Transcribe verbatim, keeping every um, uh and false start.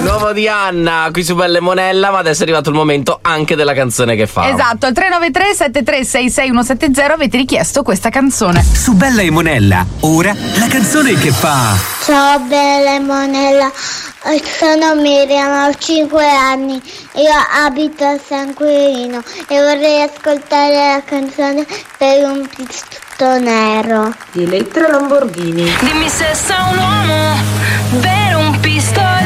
Nuovo di Anna qui su Bella e Monella, ma adesso è arrivato il momento anche della canzone che fa. Esatto, al tre nove tre sette tre sei sei uno sette zero avete richiesto questa canzone. Su Bella e Monella, ora la canzone che fa. Ciao Bella e Monella, sono Miriam, ho cinque anni, io abito a San Quirino e vorrei ascoltare la canzone Per un pisto nero di Elettra Lamborghini. Dimmi se sei un uomo per un pistone